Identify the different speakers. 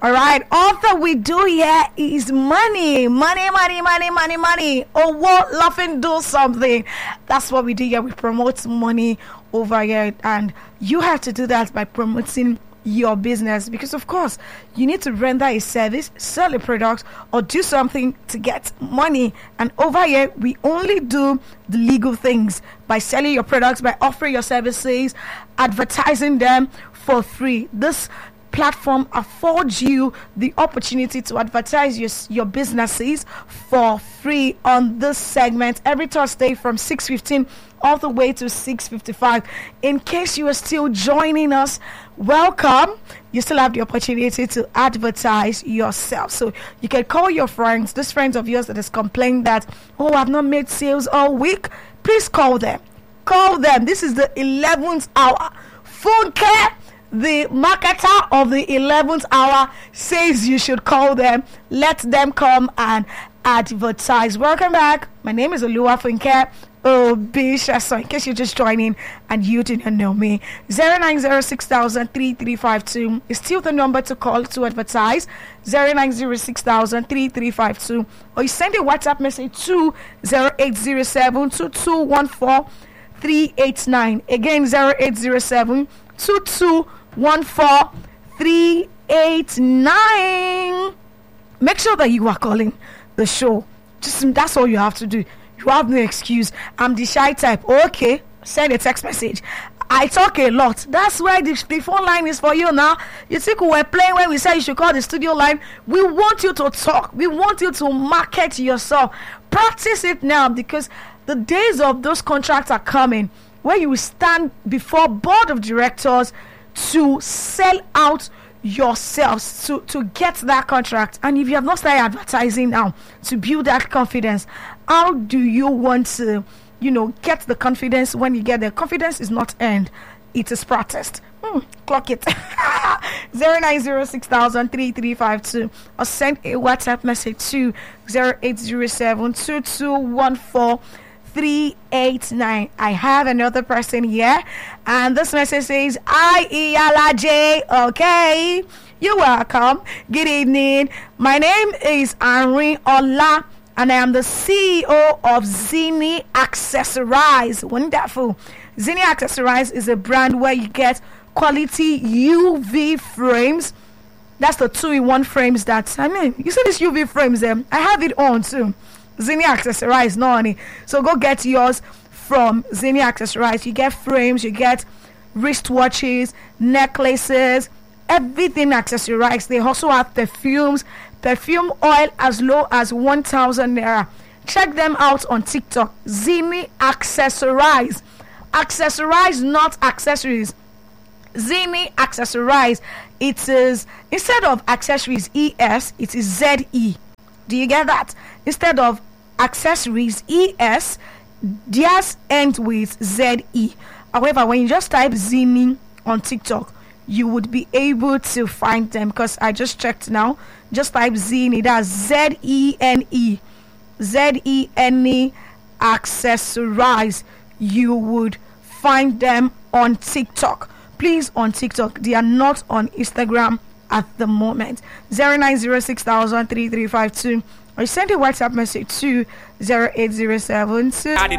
Speaker 1: All right, all that we do here is money. Oh, what laughing do something. That's what we do here. We promote money over here, and you have to do that by promoting your business, because of course you need to render a service, sell a product, or do something to get money. And over here we only do the legal things by selling your products, by offering your services, advertising them for free. This platform affords you the opportunity to advertise your businesses for free on this segment every Thursday from 6:15 all the way to 6:55. In case you are still joining us, welcome. You still have the opportunity to advertise yourself. So you can call your friends, these friends of yours that has complained that, oh, I've not made sales all week. Please call them. Call them. This is the 11th hour. Funke, the marketer of the 11th hour, says you should call them. Let them come and advertise. Welcome back. My name is Oluwafunke Obisha. So in case you're just joining and you didn't know me, 09060003352 is still the number to call to advertise. 09060003352, or you send a WhatsApp message to 08072214 again 08072214 Make sure that you are calling the show. Just that's all you have to do. You have no excuse. I'm the shy type. Okay, send a text message. I talk a lot. That's why the phone line is for you now. You think we were playing when we said you should call the studio line? We want you to talk. We want you to market yourself. Practice it now, because the days of those contracts are coming where you will stand before board of directors to sell out yourselves to get that contract. And if you have not started advertising now to build that confidence, how do you want to get the confidence? When you get the confidence is not earned, it is practiced. Clock it. 09060003352, or send a WhatsApp message to 08072214 I have another person here, and this message says, Iyalaje. Okay, you're welcome. Good evening. My name is Irene Ola, and I am the CEO of Zini Accessorize. Wonderful. Zini Accessorize is a brand where you get quality UV frames. That's the 2-in-1 frames you see these UV frames there. I have it on too. Zini Accessorize, no honey. So go get yours from Zini Accessorize. You get frames, you get wristwatches, necklaces, everything accessorized. They also have perfume oil as low as 1,000 naira. Check them out on TikTok. Zini Accessorize. Accessorize, not accessories. Zini Accessorize. It is, instead of accessories ES, it is ZE. Do you get that? Instead of accessories ES, theirs end with ZE. However, when you just type Zini on TikTok, you would be able to find them, because I just checked now. Just type Zini, that's ZENE Accessorize. You would find them on TikTok. Please, on TikTok. They are not on Instagram at the moment. 09060003352, or send a WhatsApp message to 0807